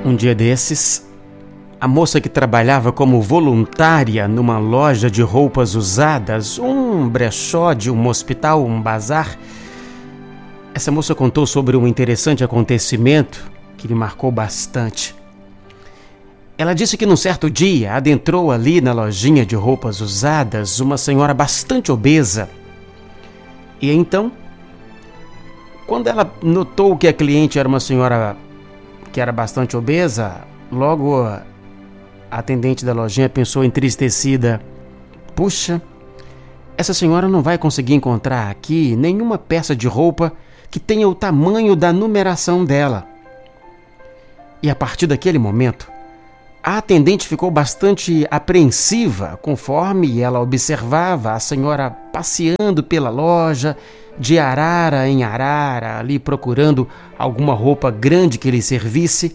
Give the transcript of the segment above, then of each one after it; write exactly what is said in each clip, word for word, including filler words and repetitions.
Um dia desses, a moça que trabalhava como voluntária numa loja de roupas usadas, um brechó de um hospital, um bazar, essa moça contou sobre um interessante acontecimento que lhe marcou bastante. Ela disse que num certo dia adentrou ali na lojinha de roupas usadas uma senhora bastante obesa. E então, quando ela notou que a cliente era uma senhora que era bastante obesa, logo a atendente da lojinha pensou entristecida: puxa, essa senhora não vai conseguir encontrar aqui nenhuma peça de roupa que tenha o tamanho da numeração dela. E a partir daquele momento, a atendente ficou bastante apreensiva conforme ela observava a senhora passeando pela loja, de arara em arara, ali procurando alguma roupa grande que lhe servisse.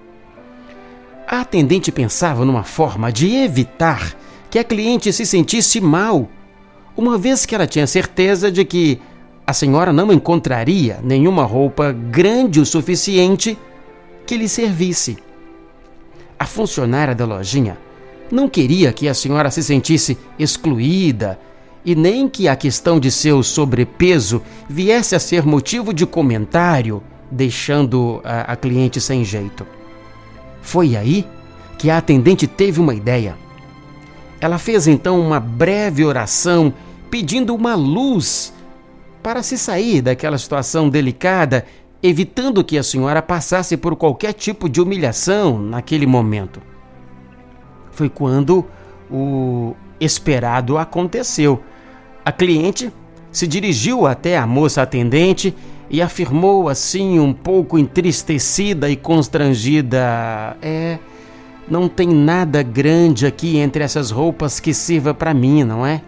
A atendente pensava numa forma de evitar que a cliente se sentisse mal, uma vez que ela tinha certeza de que a senhora não encontraria nenhuma roupa grande o suficiente que lhe servisse. A funcionária da lojinha não queria que a senhora se sentisse excluída e nem que a questão de seu sobrepeso viesse a ser motivo de comentário, deixando a, a cliente sem jeito. Foi aí que a atendente teve uma ideia. Ela fez então uma breve oração pedindo uma luz para se sair daquela situação delicada, evitando que a senhora passasse por qualquer tipo de humilhação naquele momento. Foi quando o esperado aconteceu. A cliente se dirigiu até a moça atendente e afirmou assim, um pouco entristecida e constrangida: é, não tem nada grande aqui entre essas roupas que sirva para mim, não é?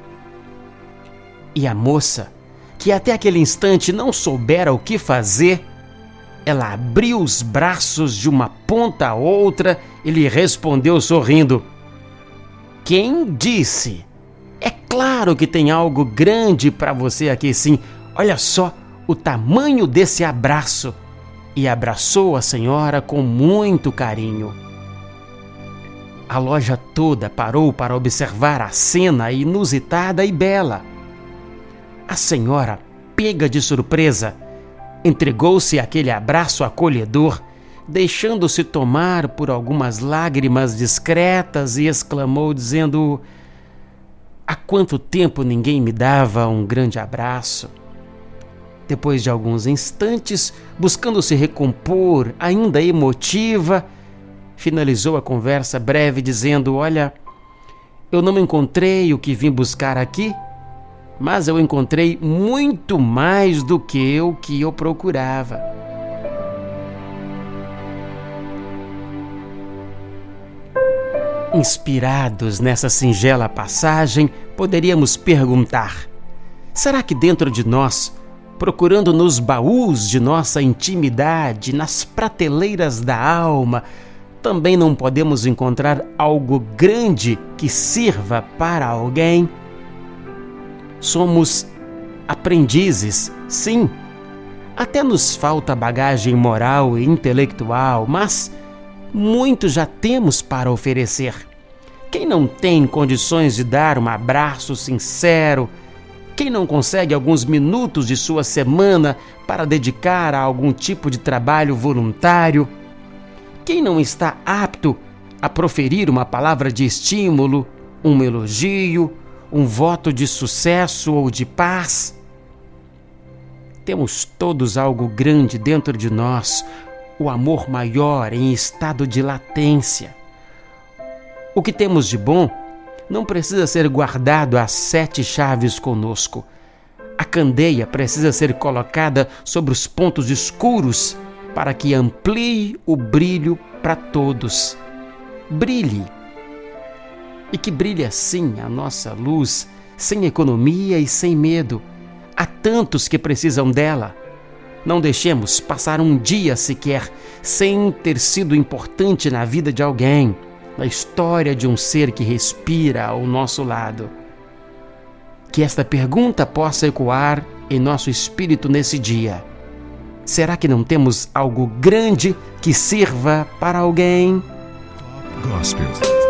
E a moça, que até aquele instante não soubera o que fazer, ela abriu os braços de uma ponta a outra e lhe respondeu sorrindo: quem disse? É claro que tem algo grande para você aqui sim. Olha só o tamanho desse abraço. E abraçou a senhora com muito carinho. A loja toda parou para observar a cena inusitada e bela. A senhora, pega de surpresa, entregou-se àquele abraço acolhedor, deixando-se tomar por algumas lágrimas discretas, e exclamou dizendo: há quanto tempo ninguém me dava um grande abraço. Depois de alguns instantes, buscando se recompor, ainda emotiva, finalizou a conversa breve dizendo: olha, eu não encontrei o que vim buscar aqui, mas eu encontrei muito mais do que o que eu procurava. Inspirados nessa singela passagem, poderíamos perguntar: será que dentro de nós, procurando nos baús de nossa intimidade, nas prateleiras da alma, também não podemos encontrar algo grande que sirva para alguém? Somos aprendizes, sim. Até nos falta bagagem moral e intelectual, mas muito já temos para oferecer. Quem não tem condições de dar um abraço sincero? Quem não consegue alguns minutos de sua semana para dedicar a algum tipo de trabalho voluntário? Quem não está apto a proferir uma palavra de estímulo, um elogio, um voto de sucesso ou de paz? Temos todos algo grande dentro de nós, o amor maior em estado de latência. O que temos de bom não precisa ser guardado às sete chaves conosco. A candeia precisa ser colocada sobre os pontos escuros para que amplie o brilho para todos. Brilhe. E que brilhe assim a nossa luz, sem economia e sem medo. Há tantos que precisam dela. Não deixemos passar um dia sequer sem ter sido importante na vida de alguém, na história de um ser que respira ao nosso lado. Que esta pergunta possa ecoar em nosso espírito nesse dia. Será que não temos algo grande que sirva para alguém? Gospel.